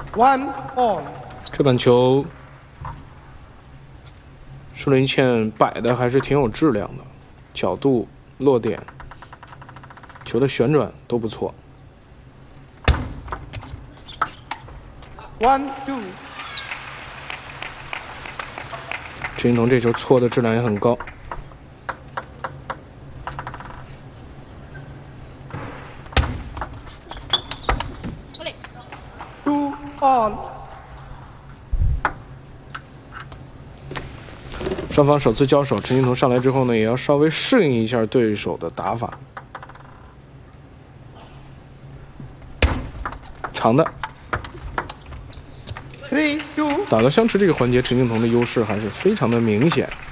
1 all。 这板球，舒林茜摆的还是挺有质量的，角度、落点、球的旋转都不错。 1 2。 陈幸同这球搓的质量也很高。 2 all。 双方首次交手，陈幸同上来之后呢，也要稍微适应一下对手的打法。长的 3 2。 打到相持这个环节，陈幸同的优势还是非常的明显。